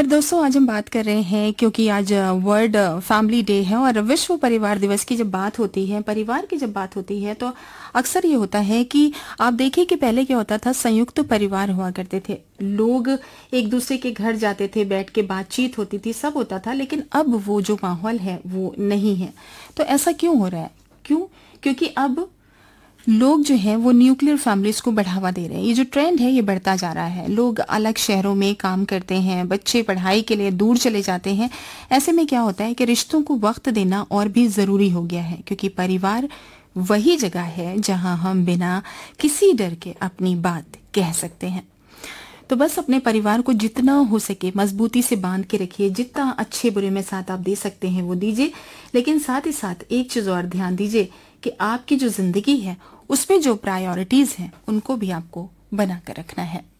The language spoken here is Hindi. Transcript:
और दोस्तों आज हम बात कर रहे हैं क्योंकि आज वर्ल्ड फैमिली डे है और विश्व परिवार दिवस की जब बात होती है, परिवार की जब बात होती है तो अक्सर ये होता है कि आप देखिए कि पहले क्या होता था, संयुक्त परिवार हुआ करते थे। लोग एक दूसरे के घर जाते थे, बैठ के बातचीत होती थी, सब होता था। लेकिन अब वो जो माहौल है वो नहीं है। तो ऐसा क्यों हो रहा है? क्यों? क्योंकि अब लोग जो हैं वो न्यूक्लियर फैमिलीज को बढ़ावा दे रहे हैं। ये जो ट्रेंड है ये बढ़ता जा रहा है। लोग अलग शहरों में काम करते हैं, बच्चे पढ़ाई के लिए दूर चले जाते हैं। ऐसे में क्या होता है कि रिश्तों को वक्त देना और भी जरूरी हो गया है, क्योंकि परिवार वही जगह है जहां हम बिना किसी डर के अपनी बात कह सकते हैं। तो बस अपने परिवार को जितना हो सके मजबूती से बांध के रखिए। जितना अच्छे बुरे में साथ आप दे सकते हैं वो दीजिए, लेकिन साथ ही साथ एक चीज और ध्यान दीजिए कि आपकी जो जिंदगी है उसमें जो प्रायोरिटीज हैं उनको भी आपको बना कर रखना है।